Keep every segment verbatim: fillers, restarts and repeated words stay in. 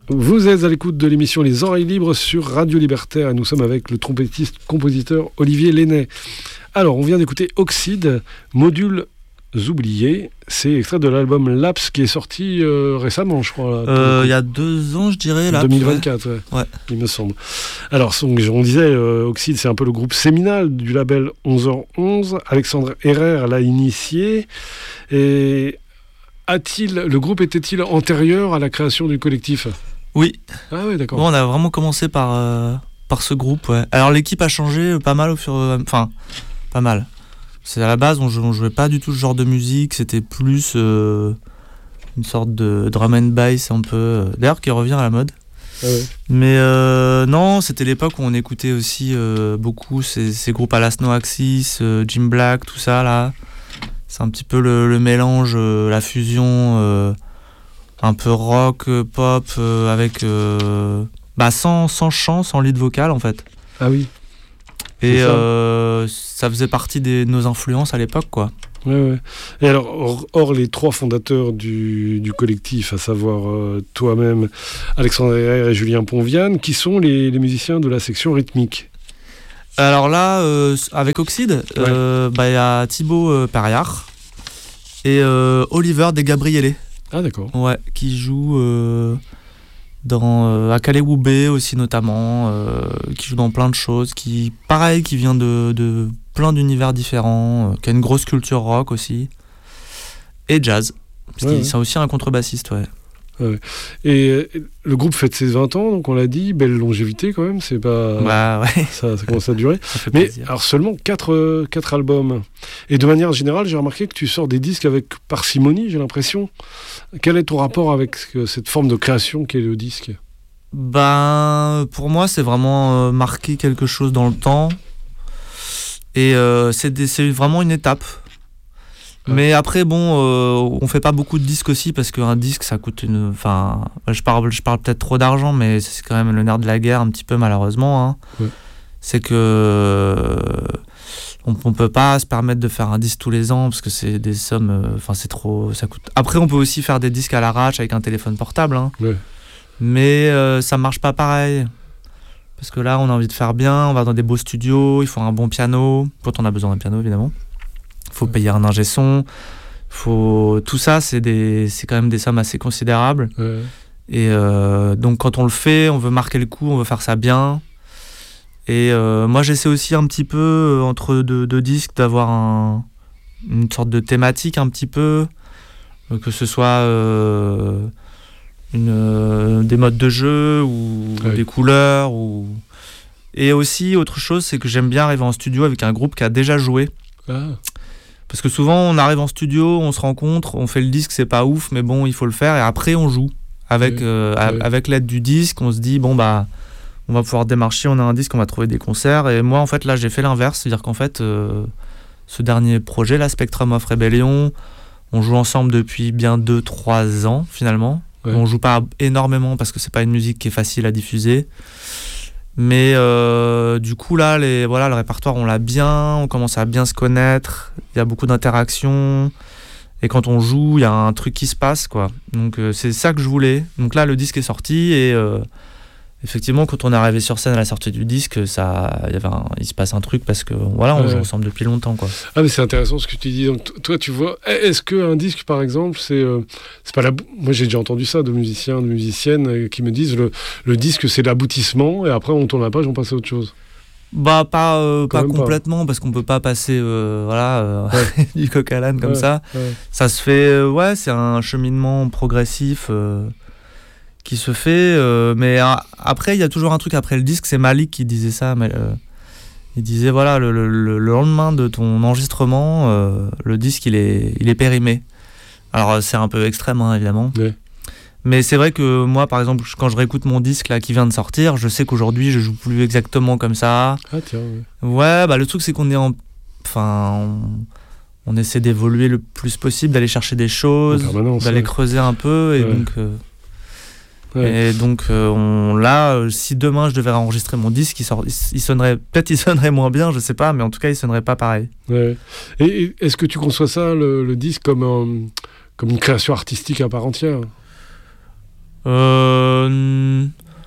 Vous êtes à l'écoute de l'émission Les Oreilles Libres sur Radio Libertaire et nous sommes avec le trompettiste-compositeur Olivier Lenné. Alors, on vient d'écouter Oxyde, Modules oubliés. C'est extrait de l'album Laps qui est sorti euh, récemment, je crois. Il euh, y a deux ans, je dirais. Laps, deux mille vingt-quatre, ouais. Ouais. Il me semble. Alors, on disait, euh, Oxyde, c'est un peu le groupe séminal du label onze heures onze. Alexandre Herrère l'a initié. Et a-t-il, le groupe était-il antérieur à la création du collectif ? Oui. Ah oui, d'accord. Bon, on a vraiment commencé par, euh, par ce groupe, ouais. Alors, l'équipe a changé pas mal au fur et à mesure. Enfin, pas mal. C'est à la base, on jouait, on jouait pas du tout ce genre de musique, c'était plus euh, une sorte de drum and bass un peu, euh, d'ailleurs qui revient à la mode. Ah ouais. Mais euh, non, c'était l'époque où on écoutait aussi euh, beaucoup ces, ces groupes à la Snow Axis, euh, Jim Black, tout ça là. C'est un petit peu le, le mélange, euh, la fusion, euh, un peu rock, pop, euh, avec euh, bah sans, sans chant, sans lead vocal en fait. Ah oui. Et ça. Euh, ça faisait partie de nos influences à l'époque, quoi. Ouais, ouais. Et alors, hors, hors les trois fondateurs du, du collectif, à savoir euh, toi-même, Alexandre Herrère et Julien Ponviane, qui sont les, les musiciens de la section rythmique? Alors là, euh, avec Oxyde, il ouais. euh, bah, y a Thibaut euh, Perriard et euh, Oliver De Gabriele. Ah, d'accord. Ouais, qui joue... Euh, dans euh, Akale Wube aussi notamment, euh, qui joue dans plein de choses, qui pareil, qui vient de, de plein d'univers différents, euh, qui a une grosse culture rock aussi, et jazz, parce ouais, qu'il ouais. c'est aussi un contrebassiste, ouais. ouais. Et le groupe fête ses vingt ans, donc on l'a dit, belle longévité quand même, c'est pas... Bah ouais. Ça, ça commence à durer. Mais plaisir. Alors seulement quatre euh, albums. Et de manière générale, j'ai remarqué que tu sors des disques avec parcimonie, j'ai l'impression. Quel est ton rapport avec cette forme de création qu'est le disque ? Ben, pour moi, c'est vraiment euh, marquer quelque chose dans le temps. Et euh, c'est, des, c'est vraiment une étape. Ouais. Mais après, bon, euh, on fait pas beaucoup de disques aussi parce qu'un disque, ça coûte une... Enfin, je parle, je parle peut-être trop d'argent, mais c'est quand même le nerf de la guerre un petit peu, malheureusement. Hein. Ouais. C'est que... Euh, on, on peut pas se permettre de faire un disque tous les ans parce que c'est des sommes... Enfin, euh, c'est trop... Ça coûte... Après, on peut aussi faire des disques à l'arrache avec un téléphone portable. Hein. Ouais. Mais euh, ça marche pas pareil. Parce que là, on a envie de faire bien, on va dans des beaux studios, il faut un bon piano. Quand on a besoin d'un piano, évidemment. Il faut ouais. payer un ingé son. Faut... Tout ça, c'est, des... c'est quand même des sommes assez considérables. Ouais. Et euh, donc, quand on le fait, on veut marquer le coup, on veut faire ça bien. Et euh, moi, j'essaie aussi un petit peu, euh, entre deux, deux disques, d'avoir un, une sorte de thématique un petit peu, euh, que ce soit euh, une, euh, des modes de jeu ou oui. des couleurs. Ou... Et aussi, autre chose, c'est que j'aime bien arriver en studio avec un groupe qui a déjà joué. Ah. Parce que souvent, on arrive en studio, on se rencontre, on fait le disque, c'est pas ouf, mais bon, il faut le faire, et après, on joue. Avec, oui. euh, oui. A- avec l'aide du disque, on se dit, bon, bah... on va pouvoir démarcher, on a un disque, on va trouver des concerts. Et moi, en fait, là, j'ai fait l'inverse. C'est-à-dire qu'en fait, euh, ce dernier projet, là, Spectrum of Rebellion, on joue ensemble depuis bien deux trois ans, finalement. Ouais. On joue pas énormément parce que c'est pas une musique qui est facile à diffuser. Mais euh, du coup, là, les, voilà, le répertoire, on l'a bien, on commence à bien se connaître. Il y a beaucoup d'interactions. Et quand on joue, il y a un truc qui se passe, quoi. Donc, euh, c'est ça que je voulais. Donc là, le disque est sorti et... Euh, effectivement, quand on est arrivé sur scène à la sortie du disque, ça, il y avait un, il se passe un truc parce que voilà, on ouais. joue ensemble depuis longtemps, quoi. Ah mais c'est intéressant ce que tu dis. Donc, toi, tu vois, est-ce qu'un disque, par exemple, c'est, euh, c'est pas la. Moi, j'ai déjà entendu ça de musiciens, de musiciennes euh, qui me disent le, le disque, c'est l'aboutissement, et après on tourne la page, on passe à autre chose. Bah pas euh, pas complètement pas. Parce qu'on peut pas passer euh, voilà euh, ouais. du coq à l'âne comme ouais. ça. Ouais. Ça se fait, euh, ouais, c'est un cheminement progressif. Euh, qui se fait, euh, mais euh, après il y a toujours un truc après le disque, c'est Malik qui disait ça, mais, euh, il disait voilà, le, le, le lendemain de ton enregistrement, euh, le disque il est, il est périmé. Alors c'est un peu extrême, hein, évidemment, ouais. mais c'est vrai que moi par exemple quand je réécoute mon disque là qui vient de sortir, je sais qu'aujourd'hui je joue plus exactement comme ça. Ah tiens, ouais. ouais bah le truc c'est qu'on est en... Enfin... On... on essaie d'évoluer le plus possible, d'aller chercher des choses, d'aller ouais. creuser un peu, et ouais. donc... Euh... Ouais. Et donc euh, on, là, euh, si demain je devais enregistrer mon disque, il, sort, il, il sonnerait, peut-être il sonnerait moins bien, je sais pas, mais en tout cas il sonnerait pas pareil. Ouais. Et, et est-ce que tu conçois ça, le, le disque, comme, un, comme une création artistique à part entière ? euh,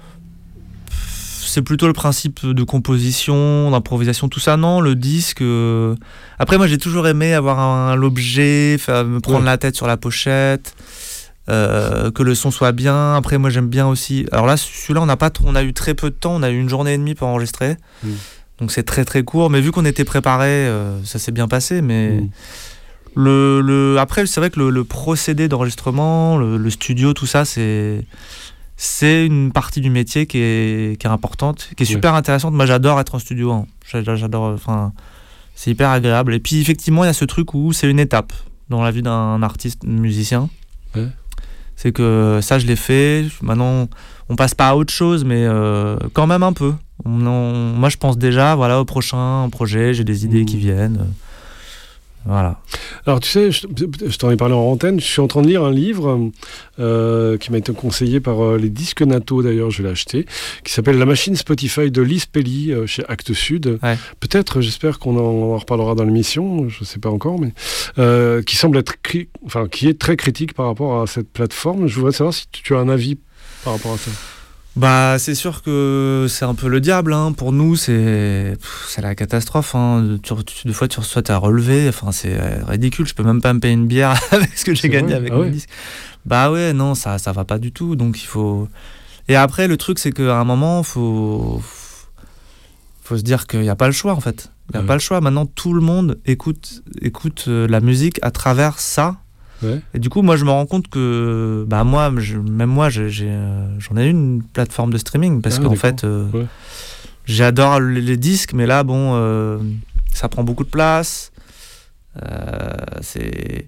C'est plutôt le principe de composition, d'improvisation, tout ça. Non, le disque... Euh... Après, moi, j'ai toujours aimé avoir un, l'objet, faire, me prendre ouais. la tête sur la pochette, euh, que le son soit bien. Après, moi, j'aime bien aussi... Alors là, celui-là, on a, pas, on a eu très peu de temps. On a eu une journée et demie pour enregistrer. Mmh. Donc, c'est très, très court. Mais vu qu'on était préparé, euh, ça s'est bien passé. Mais mmh. le, le... après, c'est vrai que le, le procédé d'enregistrement, le, le studio, tout ça, c'est... c'est une partie du métier qui est, qui est importante, qui est super ouais. intéressante. Moi, j'adore être en studio. Hein. J'adore, enfin, c'est hyper agréable. Et puis, effectivement, il y a ce truc où c'est une étape dans la vie d'un artiste musicien. Ouais. C'est que ça, je l'ai fait. Maintenant, on passe pas à autre chose, mais euh, quand même un peu. On, on, moi, je pense déjà voilà, au prochain projet. J'ai des idées mmh. qui viennent. Voilà. Alors tu sais, je, je t'en ai parlé en antenne, je suis en train de lire un livre euh, qui m'a été conseillé par euh, les disques Nato, d'ailleurs je l'ai acheté, qui s'appelle La machine Spotify de Lise Pelli euh, chez Actes Sud. Ouais. Peut-être, j'espère qu'on en, on en reparlera dans l'émission, je ne sais pas encore, mais euh, qui semble être, cri- enfin qui est très critique par rapport à cette plateforme. Je voudrais savoir si tu as un avis par rapport à ça. Bah, c'est sûr que c'est un peu le diable, hein. Pour nous, c'est, c'est la catastrophe, hein. Tu, tu, des fois, tu reçois ta relevée, enfin, c'est ridicule. Je peux même pas me payer une bière avec ce que j'ai c'est gagné vrai avec ah mon ouais. disque. Bah ouais, non, ça, ça va pas du tout. Donc, il faut. Et après, le truc, c'est qu'à un moment, faut, faut se dire qu'il n'y a pas le choix, en fait. Il n'y a ouais. pas le choix. Maintenant, tout le monde écoute, écoute la musique à travers ça. Ouais. Et du coup, moi, je me rends compte que, bah, moi, je, même moi, j'ai, j'ai, euh, j'en ai une plateforme de streaming parce ah, qu'en d'accord. fait, euh, ouais. j'adore les, les disques, mais là, bon, euh, ça prend beaucoup de place. Euh, c'est,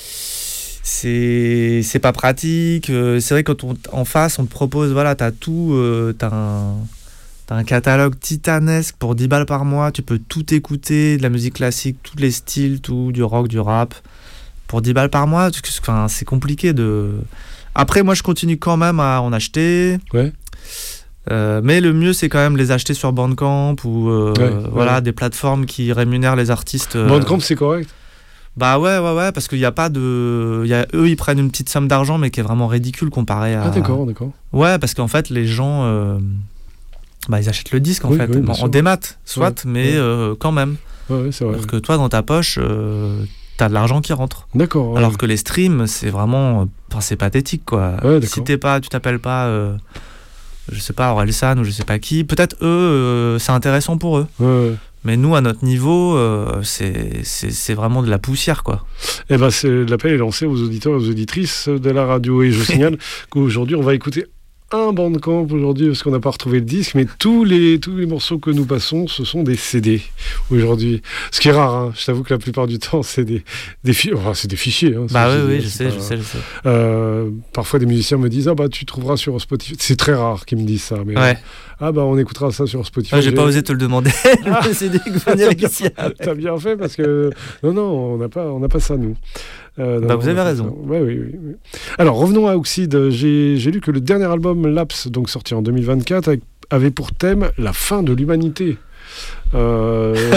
c'est, c'est pas pratique. Euh, c'est vrai que quand on, en face, on te propose, voilà, t'as tout, euh, t'as un, t'as un catalogue titanesque pour dix balles par mois. Tu peux tout écouter, de la musique classique, tous les styles, tout, du rock, du rap. Pour dix balles par mois, enfin, c'est compliqué de... Après, moi, je continue quand même à en acheter. Ouais. Euh, mais le mieux, c'est quand même les acheter sur Bandcamp ou euh, ouais, voilà, ouais. des plateformes qui rémunèrent les artistes. Euh... Bandcamp, c'est correct ? Bah ouais, ouais, ouais, parce qu'il n'y a pas de... Il y a... Eux, ils prennent une petite somme d'argent, mais qui est vraiment ridicule comparé à... Ah d'accord, d'accord. Ouais, parce qu'en fait, les gens... Euh... Bah, ils achètent le disque, en oui, fait. Oui, bon, en démat, soit, ouais, mais ouais. Euh, quand même. Ouais, ouais, c'est vrai. Alors que toi, dans ta poche... Euh... t'as de l'argent qui rentre. D'accord. Ouais. Alors que les streams, c'est vraiment... Enfin, c'est pathétique, quoi. Ouais, si t'es pas, tu t'appelles pas, euh, je sais pas, Orelsan ou je sais pas qui, peut-être eux, euh, c'est intéressant pour eux. Ouais, ouais. Mais nous, à notre niveau, euh, c'est, c'est, c'est vraiment de la poussière, quoi. Eh ben, c'est, l'appel est lancé aux auditeurs et aux auditrices de la radio. Et je signale qu'aujourd'hui, on va écouter un Bandcamp aujourd'hui parce qu'on n'a pas retrouvé le disque, mais tous les, tous les morceaux que nous passons, ce sont des C D aujourd'hui. Ce qui est rare, hein. Je t'avoue que la plupart du temps, c'est des, des, fi- enfin, c'est des fichiers. Hein, bah oui, oui, je sais, pas, je sais, je sais. Euh, parfois, des musiciens me disent « Ah bah, tu trouveras sur Spotify. » C'est très rare qu'ils me disent ça. Mais, ouais. euh, ah bah, on écoutera ça sur Spotify. Ah, j'ai, j'ai pas osé te le demander. Ah, c'est des T'as bien fait parce que... Non, non, on n'a pas, on n'a pas ça, nous. Euh, bah vous avez raison. Ouais, oui, oui, oui. Alors revenons à Oxide. J'ai, j'ai lu que le dernier album Lapse, donc sorti en deux mille vingt-quatre, avait pour thème la fin de l'humanité. Euh,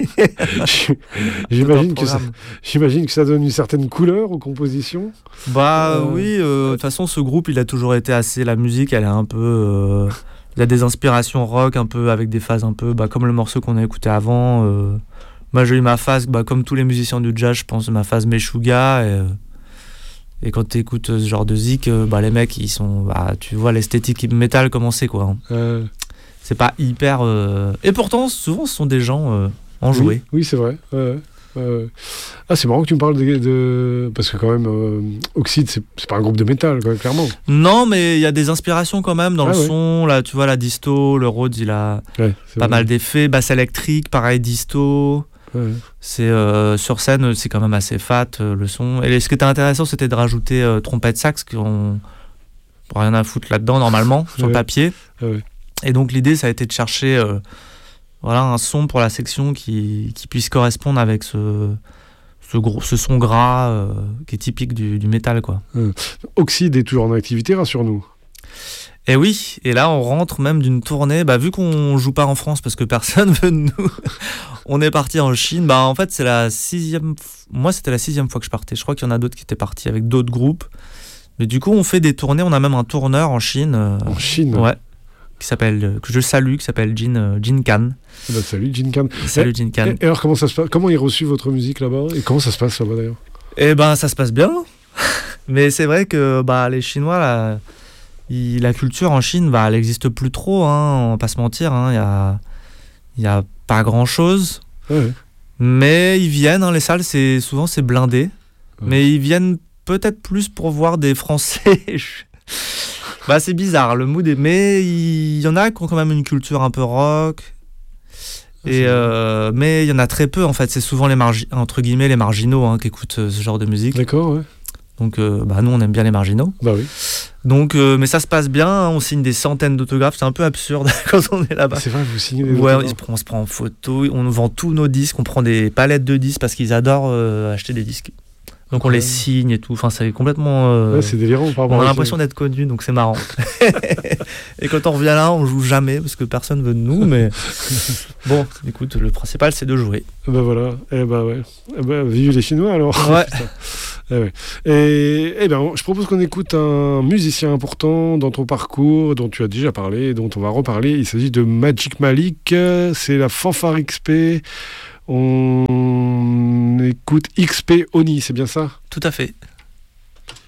j'imagine, que ça, j'imagine que ça donne une certaine couleur aux compositions. Bah euh... oui, de toute façon ce groupe il a toujours été assez... La musique elle est un peu... Euh, il a des inspirations rock un peu avec des phases un peu... Bah, comme le morceau qu'on a écouté avant... Euh, Moi, j'ai eu ma phase, bah, comme tous les musiciens du jazz, je pense, ma phase Meshuggah. Et, et quand tu écoutes ce genre de zik, bah, les mecs, ils sont, bah, tu vois l'esthétique métal commencer, quoi. Hein. Euh... C'est pas hyper. Euh... Et pourtant, souvent, ce sont des gens euh, enjoués. Oui, oui, c'est vrai. Euh, euh... Ah, c'est marrant que tu me parles de. de... Parce que, quand même, euh, Oxide, c'est, c'est pas un groupe de métal, quoi, clairement. Non, mais il y a des inspirations quand même dans ah, le ouais. son. Là, tu vois, la disto, le Rhodes, il a ouais, pas vrai. mal d'effets. Basse électrique, pareil, disto. Ouais. C'est euh, sur scène, c'est quand même assez fat euh, le son. Et ce qui était intéressant, c'était de rajouter euh, trompette sax, qu'on n'a rien à foutre là-dedans normalement sur ouais. le papier. Ouais. Et donc l'idée, ça a été de chercher euh, voilà un son pour la section qui, qui puisse correspondre avec ce ce, gros, ce son gras euh, qui est typique du, du métal, quoi. Hum. Oxide est toujours en activité, rassure-nous. Et oui, et là on rentre même d'une tournée, bah, vu qu'on joue pas en France parce que personne veut de nous, on est parti en Chine. Bah en fait c'est la sixième, moi c'était la sixième fois que je partais. Je crois qu'il y en a d'autres qui étaient partis avec d'autres groupes, Mais du coup, on fait des tournées. On a même un tourneur en Chine. euh, En Chine. Ouais. Qui s'appelle, euh, que je salue, qui s'appelle Jin, euh, Jin Kan. Ah bah, salut, Jin Kan. Salut Et- Jin Kan. Et, et alors, comment ça se passe? Comment est reçue votre musique là-bas? Et comment ça se passe là-bas d'ailleurs? Eh ben, ça se passe bien. Mais c'est vrai que bah, les Chinois, là, ils- la culture en Chine, bah, elle n'existe plus trop. Hein, on va pas se mentir. Il hein, y a, y a pas grand-chose. Ouais. Mais ils viennent. Hein, les salles, c'est, souvent, c'est blindé. Ouais. Mais ils viennent peut-être plus pour voir des Français. Bah, c'est bizarre, le mood est... Mais il y en a qui ont quand même une culture un peu rock. Et euh, mais il y en a très peu, en fait. C'est souvent, les margi... entre guillemets, les marginaux hein, qui écoutent euh, ce genre de musique. D'accord, ouais. Donc, euh, bah, nous, on aime bien les marginaux. Bah oui. Donc, euh, mais ça se passe bien. Hein, on signe des centaines d'autographes. C'est un peu absurde quand on est là-bas. C'est vrai, vous signez des Ouais, on, autographes. se prend- on se prend en photo. On vend tous nos disques. On prend des palettes de disques parce qu'ils adorent euh, acheter des disques. Donc, on Ouais. les signe et tout. Enfin, c'est complètement... euh, Ouais, c'est délirant par rapport On a à l'impression d'être connu, donc c'est marrant. Et quand on revient là, on joue jamais parce que personne veut de nous. Mais bon, écoute, le principal c'est de jouer. Bah voilà, eh bah ouais. Eh bah, vive les Chinois alors. Ouais. Eh ouais. Et eh ben, je propose qu'on écoute un musicien important dans ton parcours, dont tu as déjà parlé, et dont on va reparler. Il s'agit de Magic Malik, c'est la fanfare X P. On écoute X P Oni, c'est bien ça? Tout à fait.